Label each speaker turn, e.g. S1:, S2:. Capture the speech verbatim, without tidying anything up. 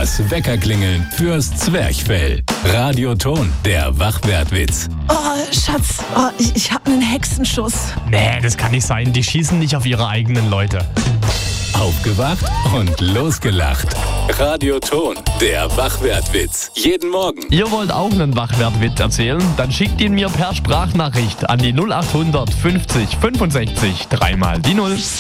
S1: Das Weckerklingeln fürs Zwerchfell. Radioton, der Wachwertwitz.
S2: Oh, Schatz, oh, ich, ich hab einen Hexenschuss.
S3: Nee, das kann nicht sein. Die schießen nicht auf ihre eigenen Leute.
S1: Aufgewacht und losgelacht. Radioton, der Wachwertwitz. Jeden Morgen.
S3: Ihr wollt auch einen Wachwertwitz erzählen? Dann schickt ihn mir per Sprachnachricht an die null acht hundert fünfzig fünfundsechzig dreimal die Null.